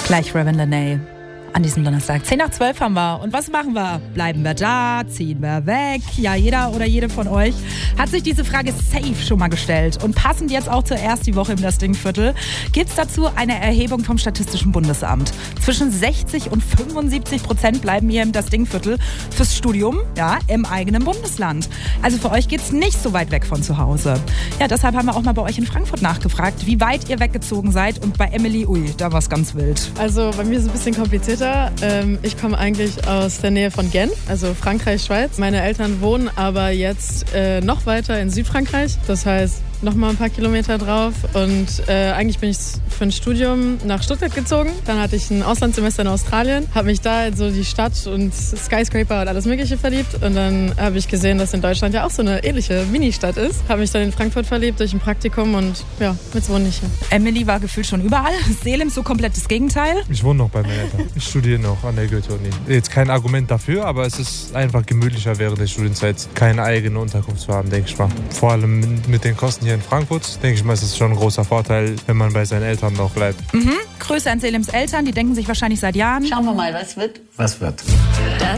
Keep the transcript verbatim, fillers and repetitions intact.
Gleich Ravin Lenae. An diesem Donnerstag. zehn nach zwölf haben wir. Und was machen wir? Bleiben wir da? Ziehen wir weg? Ja, jeder oder jede von euch hat sich diese Frage safe schon mal gestellt. Und passend jetzt auch zuerst die Woche im Das Ding-Viertel gibt es dazu eine Erhebung vom Statistischen Bundesamt. Zwischen sechzig und fünfundsiebzig Prozent bleiben hier im Das Ding-Viertel fürs Studium, ja, im eigenen Bundesland. Also für euch geht es nicht so weit weg von zu Hause. Ja, deshalb haben wir auch mal bei euch in Frankfurt nachgefragt, wie weit ihr weggezogen seid. Und bei Emily, ui, da war es ganz wild. Also bei mir ist es ein bisschen komplizierter. Ich komme eigentlich aus der Nähe von Genf, also Frankreich, Schweiz. Meine Eltern wohnen aber jetzt äh, noch weiter in Südfrankreich. Das heißt, noch mal ein paar Kilometer drauf. Und äh, eigentlich bin ich für ein Studium nach Stuttgart gezogen. Dann hatte ich ein Auslandssemester in Australien. Habe mich da in so die Stadt und Skyscraper und alles Mögliche verliebt. Und dann habe ich gesehen, dass in Deutschland ja auch so eine ähnliche Ministadt ist. Habe mich dann in Frankfurt verliebt durch ein Praktikum und ja, jetzt wohne ich hier. Emily war gefühlt schon überall. Selim so komplett das Gegenteil. Ich wohne noch bei meinen Eltern. Ich studiere noch an der Goethe-Uni. Jetzt kein Argument dafür, aber es ist einfach gemütlicher während der Studienzeit, keine eigene Unterkunft zu haben, denke ich mal. Vor allem mit den Kosten hier in Frankfurt, denke ich mal, ist es schon ein großer Vorteil, wenn man bei seinen Eltern noch bleibt. Mhm. Grüße an Selims Eltern, die denken sich wahrscheinlich seit Jahren. Schauen wir mal, was wird. Was wird? Das